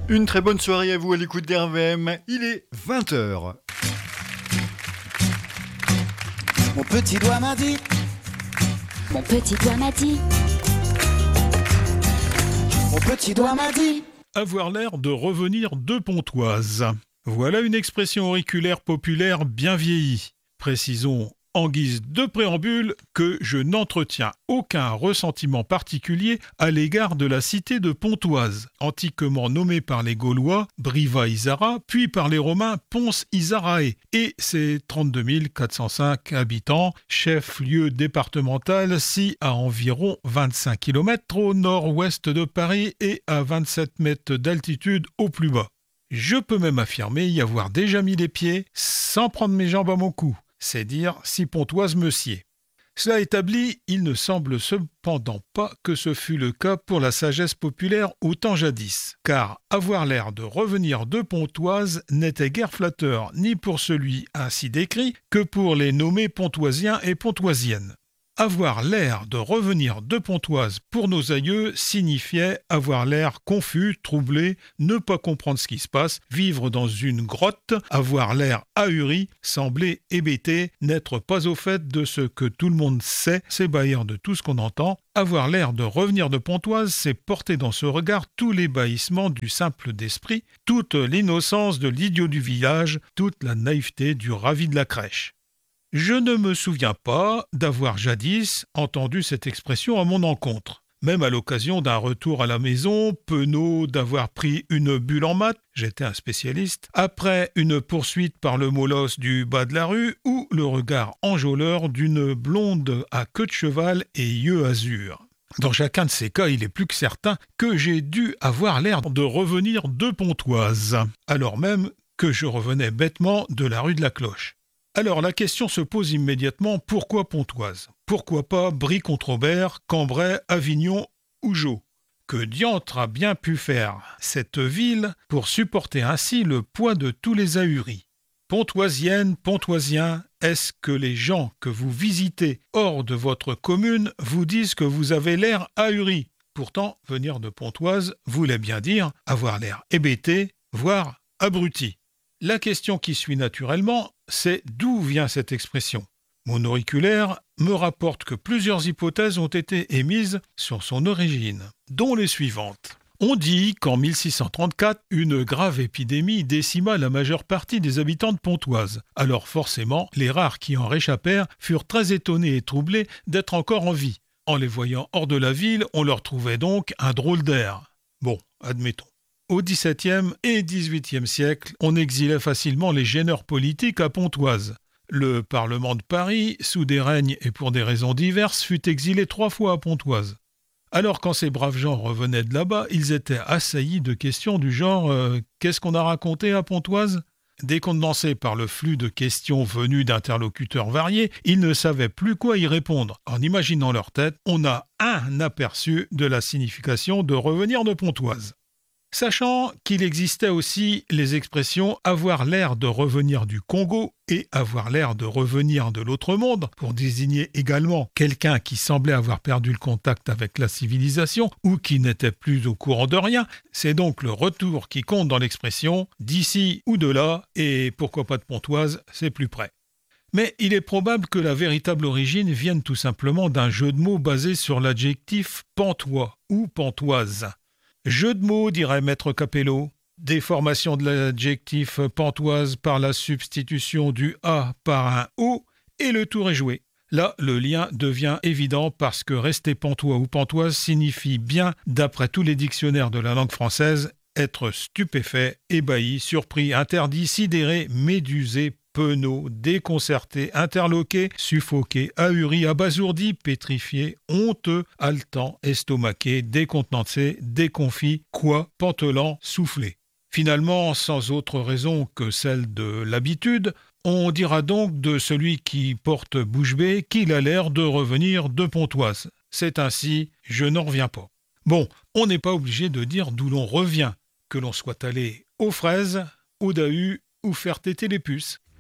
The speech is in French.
Une très bonne soirée à vous à l'écoute d'RVM, il est 20h. Mon petit doigt m'a dit. Mon petit doigt m'a dit. Mon petit doigt m'a dit. Avoir l'air de revenir de Pontoise. Voilà une expression auriculaire populaire bien vieillie. Précisons en guise de préambule que je n'entretiens aucun ressentiment particulier à l'égard de la cité de Pontoise, antiquement nommée par les Gaulois Briva Isara, puis par les Romains Pons Isarae, et ses 32 405 habitants, chef-lieu départemental, si à environ 25 km au nord-ouest de Paris et à 27 mètres d'altitude au plus bas. Je peux même affirmer y avoir déjà mis les pieds sans prendre mes jambes à mon cou. C'est dire si Pontoise me sied. Cela établi, il ne semble cependant pas que ce fût le cas pour la sagesse populaire au temps jadis, car avoir l'air de revenir de Pontoise n'était guère flatteur ni pour celui ainsi décrit que pour les nommés pontoisiens et pontoisiennes. Avoir l'air de revenir de Pontoise pour nos aïeux signifiait avoir l'air confus, troublé, ne pas comprendre ce qui se passe, vivre dans une grotte, avoir l'air ahuri, sembler hébété, n'être pas au fait de ce que tout le monde sait, s'ébahir de tout ce qu'on entend. Avoir l'air de revenir de Pontoise, c'est porter dans ce regard tous les bahissements du simple d'esprit, toute l'innocence de l'idiot du village, toute la naïveté du ravi de la crèche. Je ne me souviens pas d'avoir jadis entendu cette expression à mon encontre. Même à l'occasion d'un retour à la maison, penaud d'avoir pris une bulle en maths, j'étais un spécialiste, après une poursuite par le molosse du bas de la rue ou le regard enjôleur d'une blonde à queue de cheval et yeux azur. Dans chacun de ces cas, il est plus que certain que j'ai dû avoir l'air de revenir de Pontoise, alors même que je revenais bêtement de la rue de la Cloche. Alors la question se pose immédiatement, pourquoi Pontoise ? Pourquoi pas Brie-Contrebert, Cambrai, Avignon ou Jeaux ? Que diantre a bien pu faire cette ville pour supporter ainsi le poids de tous les ahuris ? Pontoisienne, Pontoisien, est-ce que les gens que vous visitez hors de votre commune vous disent que vous avez l'air ahuri ? Pourtant, venir de Pontoise voulait bien dire avoir l'air hébété, voire abruti. La question qui suit naturellement, c'est d'où vient cette expression. Mon auriculaire me rapporte que plusieurs hypothèses ont été émises sur son origine, dont les suivantes. On dit qu'en 1634, une grave épidémie décima la majeure partie des habitants de Pontoise. Alors forcément, les rares qui en réchappèrent furent très étonnés et troublés d'être encore en vie. En les voyant hors de la ville, on leur trouvait donc un drôle d'air. Bon, admettons. Au XVIIe et XVIIIe siècle, on exilait facilement les gêneurs politiques à Pontoise. Le Parlement de Paris, sous des règnes et pour des raisons diverses, fut exilé 3 fois à Pontoise. Alors quand ces braves gens revenaient de là-bas, ils étaient assaillis de questions du genre « Qu'est-ce qu'on a raconté à Pontoise ?» Décontenancés par le flux de questions venues d'interlocuteurs variés, ils ne savaient plus quoi y répondre. En imaginant leur tête, on a un aperçu de la signification de revenir de Pontoise. Sachant qu'il existait aussi les expressions « avoir l'air de revenir du Congo » et « avoir l'air de revenir de l'autre monde » pour désigner également quelqu'un qui semblait avoir perdu le contact avec la civilisation ou qui n'était plus au courant de rien, c'est donc le retour qui compte dans l'expression « d'ici ou de là » et pourquoi pas de Pontoise, c'est plus près. Mais il est probable que la véritable origine vienne tout simplement d'un jeu de mots basé sur l'adjectif « pantois » ou « pantoise ». Jeu de mots, dirait Maître Capello. Déformation de l'adjectif pantoise par la substitution du A par un O, et le tour est joué. Là, le lien devient évident parce que rester pantois ou pantoise signifie bien, d'après tous les dictionnaires de la langue française, être stupéfait, ébahi, surpris, interdit, sidéré, médusé, penaud, déconcerté, interloqué, suffoqué, ahuri, abasourdi, pétrifié, honteux, haletant, estomaqué, décontenancé, déconfit, pantelant, soufflé. Finalement, sans autre raison que celle de l'habitude, on dira donc de celui qui porte bouche bée qu'il a l'air de revenir de Pontoise. C'est ainsi, je n'en reviens pas. Bon, on n'est pas obligé de dire d'où l'on revient, que l'on soit allé aux fraises, aux dahus ou faire téter les puces.